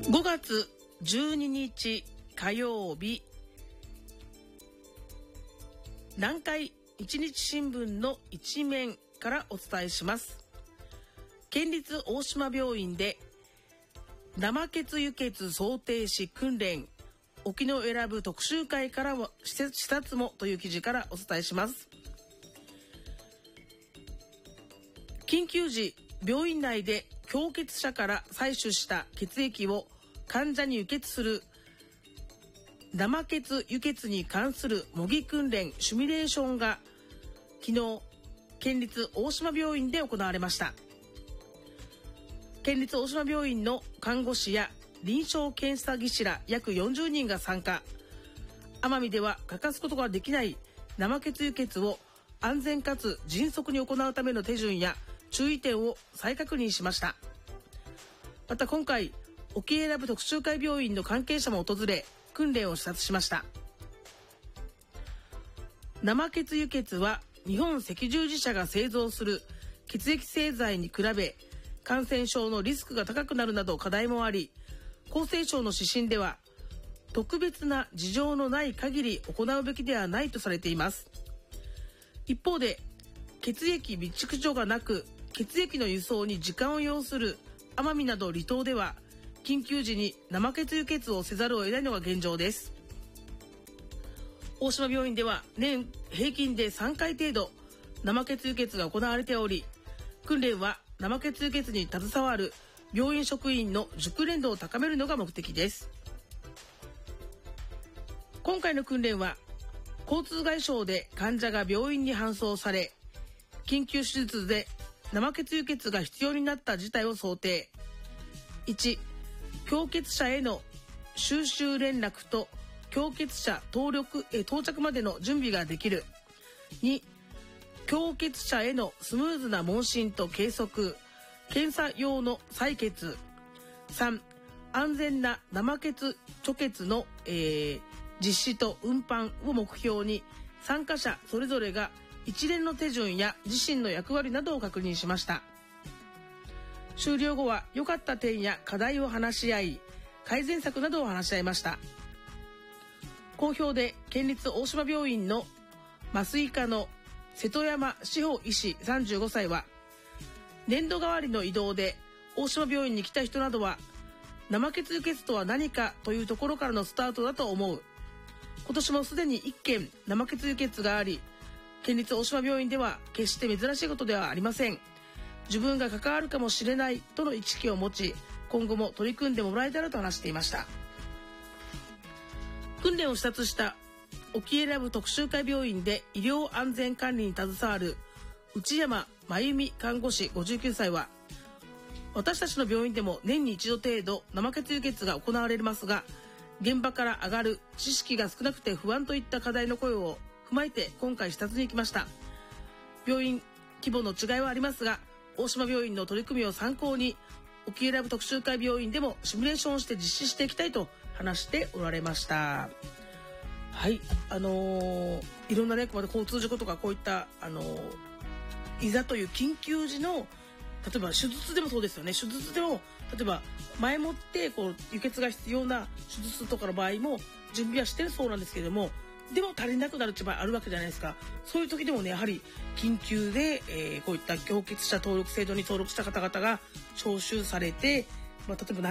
5月12日火曜日、南海一日新聞の一面からお伝えします。県立大島病院で生血輸血想定士訓練、沖を選ぶ特集会からは視察もという記事からお伝えします。緊急時、病院内で氷結者から採取した血液を患者に輸血する生血輸血に関する模擬訓練シミュレーションが昨日県立大島病院で行われました。県立大島病院の看護師や臨床検査技師ら約40人が参加。奄美では欠かすことができない生血輸血を安全かつ迅速に行うための手順や注意点を再確認しました。また今回沖永良部特集会病院の関係者も訪れ訓練を視察しました。生血輸血は日本赤十字社が製造する血液製剤に比べ感染症のリスクが高くなるなど課題もあり、厚生省の指針では特別な事情のない限り行うべきではないとされています。一方で血液備蓄所がなく血液の輸送に時間を要する奄美など離島では緊急時に生血輸血をせざるを得ないのが現状です。大島病院では年平均で3回程度生血輸血が行われており、訓練は生血輸血に携わる病院職員の熟練度を高めるのが目的です。今回の訓練は交通外傷で患者が病院に搬送され緊急手術で生血輸血が必要になった事態を想定。1、氷結者への収集連絡と氷結者到着までの準備ができる。2、氷結者へのスムーズな問診と計測、検査用の採血。3、安全な生血貯血の、実施と運搬を目標に参加者それぞれが一連の手順や自身の役割などを確認しました。終了後は良かった点や課題を話し合い、改善策などを話し合いました。好評で県立大島病院の麻酔科の瀬戸山志保医師35歳は、年度代わりの移動で大島病院に来た人などは生血輸血とは何かというところからのスタートだと思う。今年もすでに1件生血輸血があり、県立大島病院では決して珍しいことではありません。自分が関わるかもしれないとの意識を持ち、今後も取り組んでもらえたらと話していました。訓練を視察した沖永良部特集会病院で医療安全管理に携わる内山真由美看護師59歳は、私たちの病院でも年に一度程度生血輸血が行われますが、現場から上がる知識が少なくて不安といった課題の声を踏まえて今回視察に行きました。病院規模の違いはありますが、大島病院の取り組みを参考に沖永良部特集会病院でもシミュレーションして実施していきたいと話しておられました。はい、いろんなね、交通事故とかこういったいざという緊急時の、例えば手術でもそうですよね。手術でも例えば前もって輸血が必要な手術とかの場合も準備はしてるそうなんですけれども、でも足りなくなる場合あるわけじゃないですか。そういう時でもね、やはり緊急で、こういった氷結者登録制度に登録した方々が招集されて、例えば